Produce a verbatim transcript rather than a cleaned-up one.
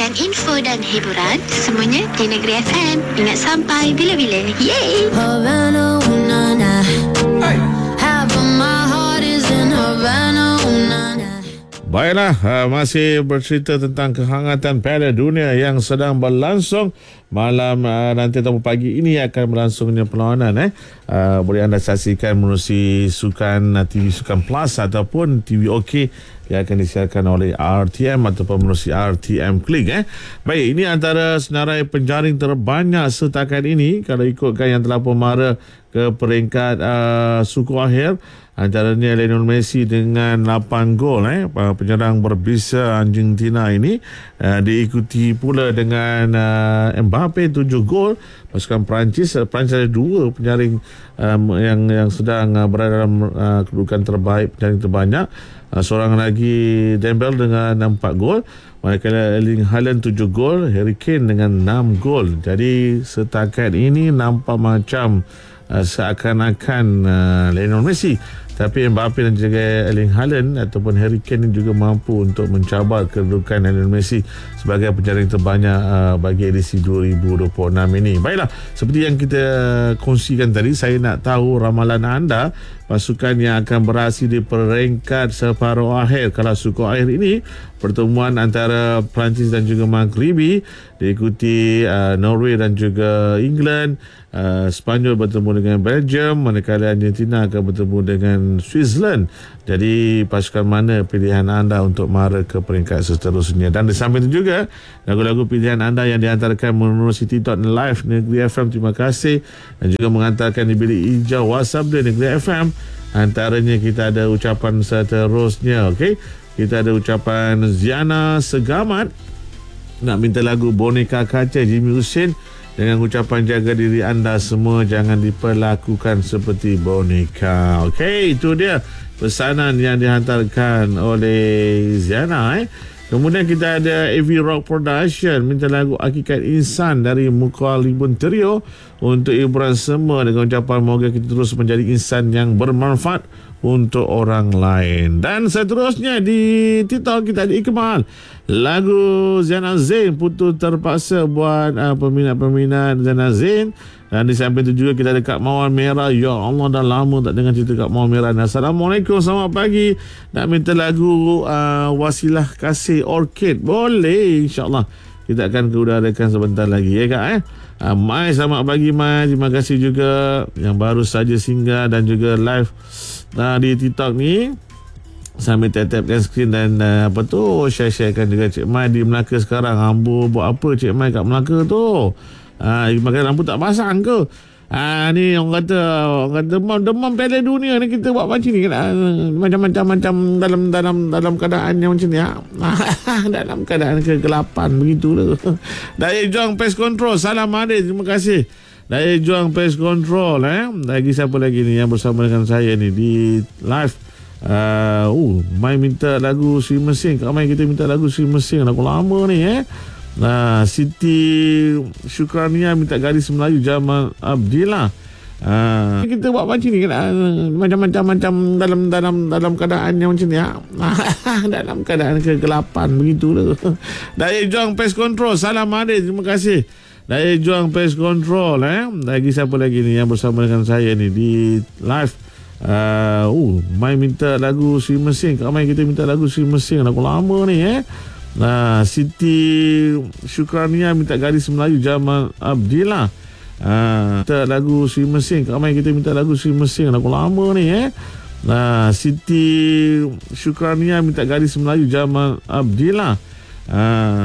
dan info dan hiburan semuanya di Negeri F M. Ingat sampai bila-bila. Yeay! Havana, ooh, na, na. Hey. Half of my heart is in Havana, ooh, na, na. Baiklah, uh, masih bercerita tentang kehangatan Piala Dunia yang sedang berlangsung. Malam uh, nanti atau pagi ini akan berlangsungnya perlawanan. Eh. Uh, boleh anda saksikan menerusi sukan uh, T V Sukan Plus ataupun T V OK yang akan disiarkan oleh R T M ataupun menerusi R T M Klik. Eh. Baik, ini antara senarai penjaring terbanyak setakat ini kalau ikutkan yang telah pun mara ke peringkat uh, suku akhir. Antaranya Lionel Messi dengan lapan gol, eh, penyerang berbisa Argentina ini. Uh, diikuti pula dengan uh, Mbappe tujuh gol. Pasukan Perancis, Perancis ada dua penjaring um, yang yang sedang uh, berada dalam uh, kedudukan terbaik, penjaring terbanyak. Uh, seorang lagi Dembele dengan empat gol. Manakala Erling Haaland tujuh gol, Harry Kane dengan enam gol. Jadi setakat ini nampak macam uh, seakan-akan uh, Lionel Messi, tapi Mbappe dan juga Erling Haaland ataupun Harry Kane juga mampu untuk mencabar kedudukan Lionel Messi sebagai penjaring terbanyak uh, bagi edisi dua ribu dua puluh enam ini. Baiklah, seperti yang kita kongsikan tadi, saya nak tahu ramalan anda pasukan yang akan beraksi di peringkat separuh akhir. Kalau suku akhir ini, pertemuan antara Perancis dan juga Maghribi, diikuti uh, Norway dan juga England. Uh, Spanyol bertemu dengan Belgium, manakala Argentina akan bertemu dengan Switzerland. Jadi pasukan mana pilihan anda untuk mara ke peringkat seterusnya? Dan di samping itu juga lagu-lagu pilihan anda yang dihantarkan melalui City dot Live Negeri F M, terima kasih. Dan juga menghantarkan di bilik hijau WhatsApp di Negeri F M. Antaranya kita ada ucapan seterusnya. Okey, kita ada ucapan Ziana Segamat nak minta lagu Boneka Kaca Jimmy Hussein dengan ucapan jaga diri anda semua, jangan diperlakukan seperti boneka. Okey, itu dia pesanan yang dihantarkan oleh Ziana. Eh. Kemudian kita ada A V Rock Production minta lagu Hakikat Insan dari Muka Libun Trio untuk hiburan semua dengan ucapan moga kita terus menjadi insan yang bermanfaat untuk orang lain. Dan seterusnya di TikTok kita ada Ikmal, lagu Zainal Zain, Putus Terpaksa buat uh, peminat-peminat Zainal Zain. Dan di samping itu juga kita ada Kak Mawar Merah. Ya Allah, dah lama tak dengar cerita Kak Mawar Merah. Assalamualaikum, selamat pagi. Nak minta lagu uh, Wasilah Kasih Orchid. Boleh, insyaAllah kita akan keudarakan sebentar lagi, ya Kak. Eh? Uh, Mai, selamat pagi Mai. Terima kasih juga yang baru saja singgah dan juga live uh, di TikTok ni. Sambil tap-tapkan skrin dan uh, apa tu, share-sharekan juga Cik Mai di Melaka sekarang. Ambo buat apa Cik Mai kat Melaka tu? Ah, uh, makan lampu tak pasang ke? Ah, ni orang kata, orang kata demam, demam Piala Dunia ni kita buat macam ni kan? Macam-macam macam dalam dalam dalam keadaan yang macam ni. Ah. Dalam keadaan kegelapan begitulah. Daya Juang Pest Control, salam Adil, terima kasih. Daya Juang Pest Control, eh. Lagi siapa lagi ni yang bersama dengan saya ni di live? Uh, uh, Mai minta lagu Sri Mesin. Kak Mai kita minta lagu Sri Mesin, lagu lama ni, eh. Nah, Siti Syukrania minta Gadis Melayu Jamal Abdillah. Ah, kita buat macam ni kan? Macam-macam macam dalam dalam dalam keadaan yang macam ni. Ah. Dalam keadaan kegelapan begitulah. Daya Juang Pest Control, salam Adil, terima kasih. Daya Juang Pest Control, eh. Lagi siapa lagi ni yang bersama dengan saya ni di live? Uh, uh, Mai minta lagu Sri Mesin. Kak Mai kita minta lagu Sri Mesin, lagu lama ni, eh. Nah, Siti Syukrania minta Gadis Melayu Jamal Abdillah. Ah, minta lagu Sri Mesin. Kak Mai kita minta lagu Sri Mesin, lagu lama ni, eh. Nah, Siti Syukrania minta Gadis Melayu Jamal Abdillah. Ah.